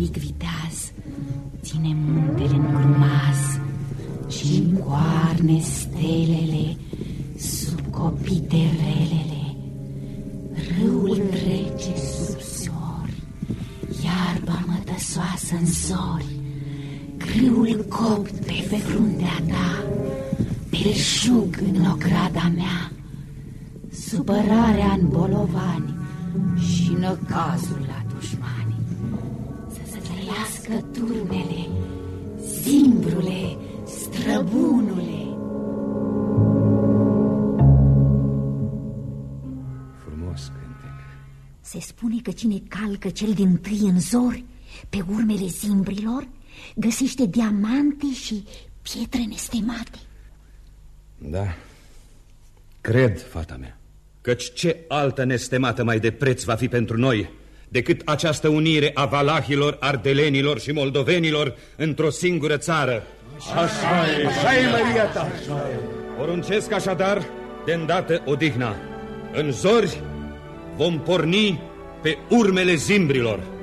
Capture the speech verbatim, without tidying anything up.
antic viteaz ține muntele în grumaz și încoarne stelele sub copite relele. Râul trece sub sori, iarba mătăsoasă în zori, grâul copt pe fruntea ta, belșug în ograda mea, supărarea în bolovani și năcazul la dușmani. Să trăiască turnele, zimbrule, străbunule. Frumos cântec. Se spune că cine calcă cel din-tâi în zori pe urmele zimbrilor găsește diamante și pietre nestemate. Da, cred, fata mea. Căci ce altă nestemată mai de preț va fi pentru noi decât această unire a valahilor, ardelenilor și moldovenilor într-o singură țară? Așa e, așa e, Maria ta. Poruncesc așadar de îndată odihna. În zori vom porni pe urmele zimbrilor.